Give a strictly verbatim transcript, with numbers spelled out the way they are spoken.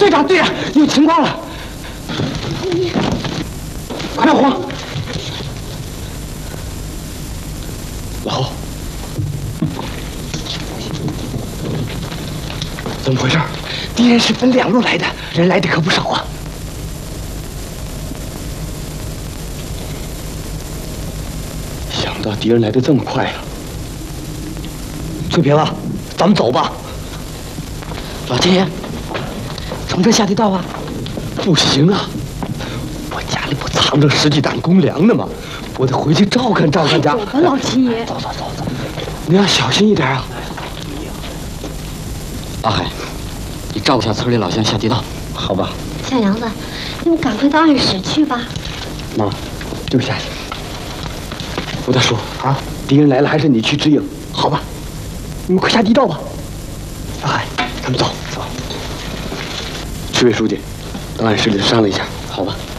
队长，队长，有情况了！你快点慌！老侯，怎么回事？敌人是分两路来的，人来的可不少啊！想不到敌人来的这么快啊！翠萍啊，咱们走吧。老天爷，从这下地道啊？不行啊，我家里不藏着十几担公粮呢吗？我得回去照看照看家。 走吧，老七爷。 走走走走，你要小心一点啊。 阿海，你照顾下村里老乡下地道， 好吧？ 小杨子，你们赶快到暗室去吧。 妈，就下去。吴大叔啊，敌人来了，还是你去指引，好吧？你们快下地道吧。小海，咱们走走。区委书记，到暗室里商量一下，好吧？